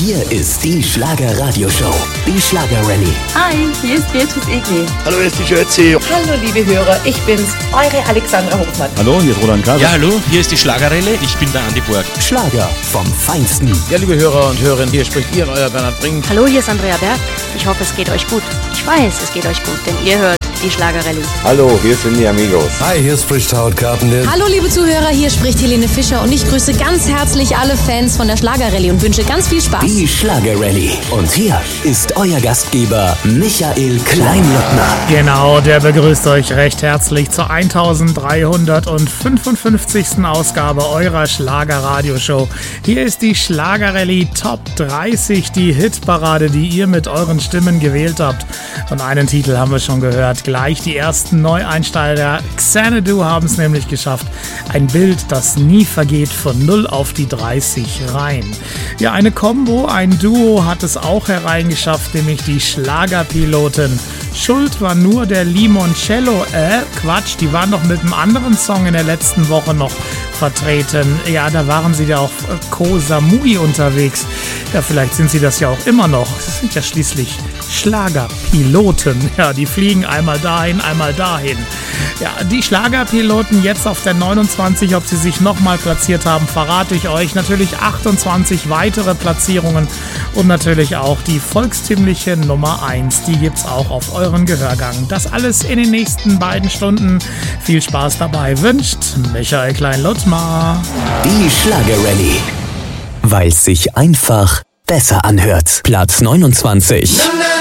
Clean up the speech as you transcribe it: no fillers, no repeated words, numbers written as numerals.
Hier ist die Schlager-Radio-Show, die Schlager-Rallye. Hi, hier ist Beatrice Egli. Hallo, hier ist die Schötzi. Hallo liebe Hörer, ich bin's, eure Alexandra Hofmann. Hallo, hier ist Roland Kaiser. Ja, hallo, hier ist die Schlagerrallye, ich bin der Andi Borg. Schlager vom Feinsten. Ja, liebe Hörer und Hörerinnen, hier spricht ihr, euer Bernhard Brink. Hallo, hier ist Andrea Berg. Ich hoffe, es geht euch gut. Ich weiß, es geht euch gut, denn ihr hört die Schlagerrallye. Hallo, hier sind die Amigos. Hi, hier spricht Howard Carpendale. Hallo liebe Zuhörer, hier spricht Helene Fischer und ich grüße ganz herzlich alle Fans von der Schlagerrallye und wünsche ganz viel Spaß. Die Schlager-Rallye. Und hier ist euer Gastgeber Michael Kleinlottner. Genau, der begrüßt euch recht herzlich zur 1355. Ausgabe eurer Schlager-Radio-Show. Hier ist die Schlager-Rallye Top 30, die Hitparade, die ihr mit euren Stimmen gewählt habt. Und einen Titel haben wir schon gehört. Gleich die ersten Neueinsteiger Xanadu haben es nämlich geschafft. Ein Bild, das nie vergeht, von 0 auf die 30 rein. Ja, eine Combo, ein Duo hat es auch hereingeschafft, nämlich die Schlagerpiloten. Schuld war nur der Limoncello. Quatsch, die waren doch mit einem anderen Song in der letzten Woche noch vertreten. Ja, da waren sie ja auch Koh Samui unterwegs. Ja, vielleicht sind sie das ja auch immer noch. Das sind ja schließlich Schlagerpiloten. Ja, die fliegen einmal dahin, einmal dahin. Ja, die Schlagerpiloten jetzt auf der 29, ob sie sich nochmal platziert haben, verrate ich euch. Natürlich 28 weitere Platzierungen und natürlich auch die volkstümliche Nummer 1. Die gibt's auch auf euren Gehörgang. Das alles in den nächsten beiden Stunden. Viel Spaß dabei wünscht Michael Klein-Lottmar. Die Schlager-Rallye. Weil es sich einfach besser anhört. Platz 29.